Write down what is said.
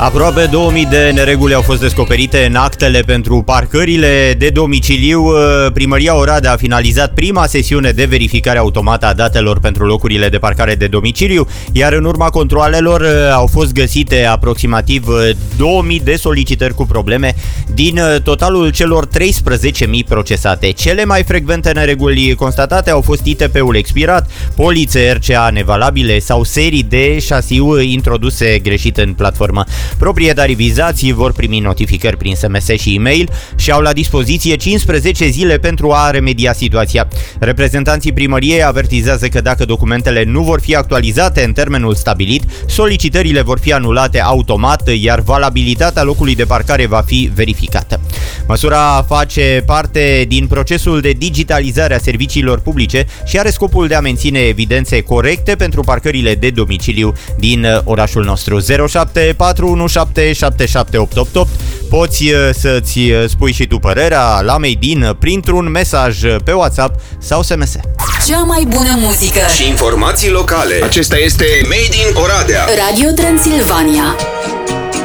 Aproape 2000 de nereguli au fost descoperite în actele pentru parcările de domiciliu. Primăria Oradea a finalizat prima sesiune de verificare automată a datelor pentru locurile de parcare de domiciliu, iar în urma controalelor au fost găsite aproximativ 2000 de solicitări cu probleme din totalul celor 13.000 procesate. Cele mai frecvente nereguli constatate au fost ITP-ul expirat, polițe RCA nevalabile sau serii de șasiu introduse greșit în platformă. Proprietarii vizați vor primi notificări prin SMS și e-mail și au la dispoziție 15 zile pentru a remedia situația. Reprezentanții primăriei avertizează că dacă documentele nu vor fi actualizate în termenul stabilit, solicitările vor fi anulate automat, iar valabilitatea locului de parcare va fi verificată. Măsura face parte din procesul de digitalizare a serviciilor publice și are scopul de a menține evidențe corecte pentru parcările de domiciliu din orașul nostru. 0741777888. Poți să-ți spui și tu părerea la Made in printr-un mesaj pe WhatsApp sau SMS. Cea mai bună muzică și informații locale. Acesta este Made in Oradea. Radio Transilvania.